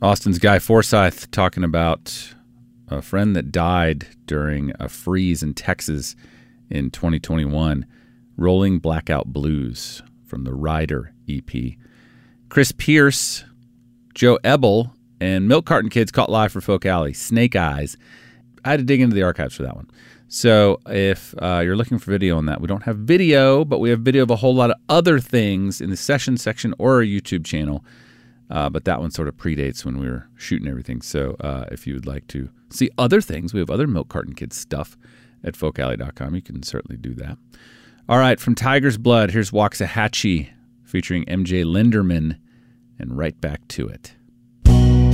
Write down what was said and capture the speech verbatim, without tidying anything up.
Austin's Guy Forsyth talking about a friend that died during a freeze in Texas in twenty twenty-one. Rolling Blackout Blues from the Rider E P. Chris Pierce, Joe Ebel, and Milk Carton Kids caught live for Folk Alley. Snake Eyes. I had to dig into the archives for that one. So if uh, you're looking for video on that, we don't have video, but we have video of a whole lot of other things in the session section or our YouTube channel. Uh, but that one sort of predates when we were shooting everything. So uh, if you would like to see other things, we have other Milk Carton Kids stuff at folk alley dot com. You can certainly do that. All right, from Tiger's Blood, here's Waxahachie featuring M J Linderman, and Right Back to It.